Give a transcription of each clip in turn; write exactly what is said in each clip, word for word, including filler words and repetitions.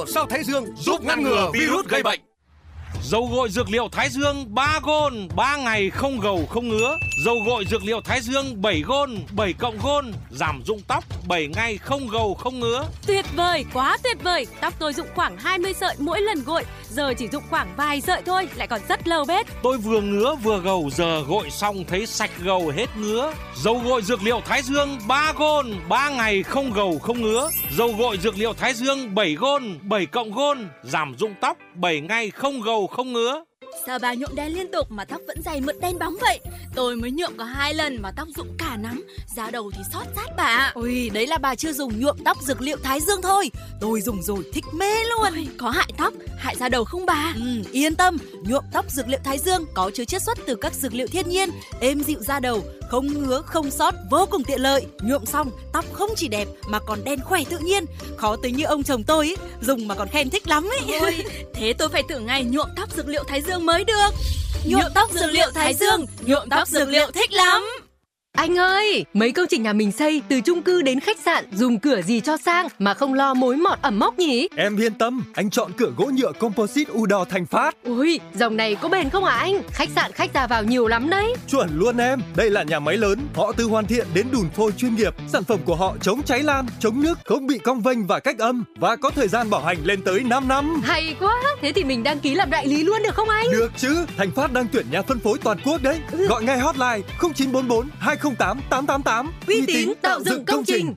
Sau Thái Dương giúp ngăn ngừa virus gây bệnh. Dầu gội dược liệu Thái Dương ba gôn, ba ngày không gầu không ngứa. Dầu gội dược liệu Thái Dương bảy gôn, bảy cộng gôn, giảm rụng tóc, bảy ngày không gầu không ngứa. Tuyệt vời, quá tuyệt vời. Tóc tôi rụng khoảng hai mươi sợi mỗi lần gội, giờ chỉ rụng khoảng vài sợi thôi, lại còn rất lâu bết. Tôi vừa ngứa vừa gầu, giờ gội xong thấy sạch gầu hết ngứa. Dầu gội dược liệu Thái Dương ba gôn, ba ngày không gầu không ngứa. Dầu gội dược liệu Thái Dương bảy gôn, bảy cộng gôn, giảm rụng tóc, bảy ngày không gầu không ngứa. Sao bà nhuộm đen liên tục mà tóc vẫn dày mượt đen bóng vậy? Tôi mới nhuộm có hai lần mà tóc rụng cả nắm, da đầu thì xót rát bà. Ôi, đấy là bà chưa dùng nhuộm tóc dược liệu Thái Dương thôi. Tôi dùng rồi thích mê luôn. Ôi, có hại tóc, hại da đầu không bà? Ừ, yên tâm, nhuộm tóc dược liệu Thái Dương có chứa chiết xuất từ các dược liệu thiên nhiên, êm dịu da đầu, không ngứa, không xót, vô cùng tiện lợi. Nhuộm xong, tóc không chỉ đẹp mà còn đen khỏe tự nhiên. Khó tính như ông chồng tôi ấy, dùng mà còn khen thích lắm ấy. Ôi, thế tôi phải thử ngay nhuộm tóc dược liệu Thái Dương mới được. Nhuộm tóc dược liệu Thái Dương, nhuộm tóc dược liệu thích lắm. Anh ơi, mấy công trình nhà mình xây từ chung cư đến khách sạn dùng cửa gì cho sang mà không lo mối mọt ẩm mốc nhỉ? Em yên tâm, anh chọn cửa gỗ nhựa composite Udor Thành Phát. Ui, dòng này có bền không hả anh? Khách sạn khách ra vào nhiều lắm đấy. Chuẩn luôn em, đây là nhà máy lớn, họ từ hoàn thiện đến đùn phôi chuyên nghiệp. Sản phẩm của họ chống cháy lan, chống nước, không bị cong vênh và cách âm và có thời gian bảo hành lên tới năm năm. Hay quá, thế thì mình đăng ký làm đại lý luôn được không anh? Được chứ, Thành Phát đang tuyển nhà phân phối toàn quốc đấy. Ừ. Gọi ngay hotline không chín bốn bốn hai không tám tám tám tám. Uy tín tạo dựng công trình.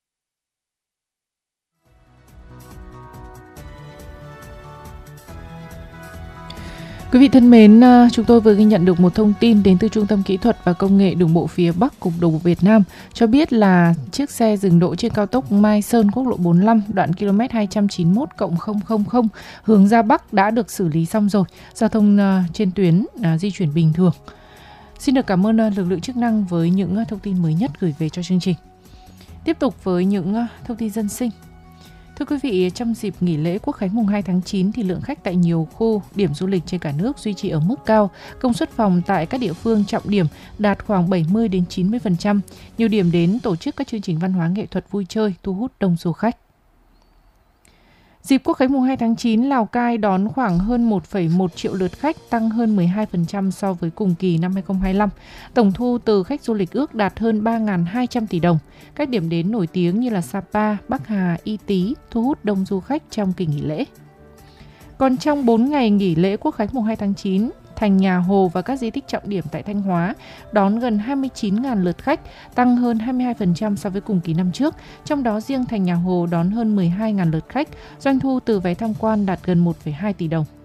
Quý vị thân mến, chúng tôi vừa ghi nhận được một thông tin đến từ Trung tâm Kỹ thuật và Công nghệ Đường bộ phía Bắc Cục Đường bộ Việt Nam cho biết là chiếc xe dừng đỗ trên cao tốc Mai Sơn quốc lộ bốn mươi lăm đoạn km hai trăm chín mươi mốt cộng không không không hướng ra Bắc đã được xử lý xong rồi. Giao thông trên tuyến di chuyển bình thường. Xin được cảm ơn lực lượng chức năng với những thông tin mới nhất gửi về cho chương trình. Tiếp tục với những thông tin dân sinh. Thưa quý vị, trong dịp nghỉ lễ Quốc khánh mùng hai tháng chín thì lượng khách tại nhiều khu điểm du lịch trên cả nước duy trì ở mức cao. Công suất phòng tại các địa phương trọng điểm đạt khoảng bảy mươi đến chín mươi phần trăm. Nhiều điểm đến tổ chức các chương trình văn hóa nghệ thuật vui chơi thu hút đông du khách. Dịp Quốc khánh mùng hai tháng chín, Lào Cai đón khoảng hơn một phẩy một triệu lượt khách, tăng hơn mười hai phần trăm so với cùng kỳ năm hai không hai lăm. Tổng thu từ khách du lịch ước đạt hơn ba nghìn hai trăm tỷ đồng. Các điểm đến nổi tiếng như là Sapa, Bắc Hà, Y Tý thu hút đông du khách trong kỳ nghỉ lễ. Còn trong bốn ngày nghỉ lễ Quốc khánh mùng hai tháng chín, Thành Nhà Hồ và các di tích trọng điểm tại Thanh Hóa đón gần hai mươi chín nghìn lượt khách, tăng hơn hai mươi hai phần trăm so với cùng kỳ năm trước. Trong đó riêng Thành Nhà Hồ đón hơn mười hai nghìn lượt khách, doanh thu từ vé tham quan đạt gần một phẩy hai tỷ đồng.